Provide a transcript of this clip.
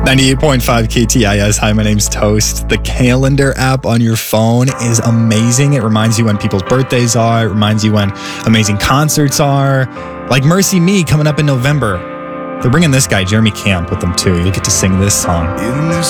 98.5 KTIS. Hi, my name's Toast. The calendar app on your phone is amazing. It reminds you when people's birthdays are. It reminds you when amazing concerts are. Like Mercy Me coming up in November. They're bringing this guy, Jeremy Camp, with them too. You'll get to sing this song.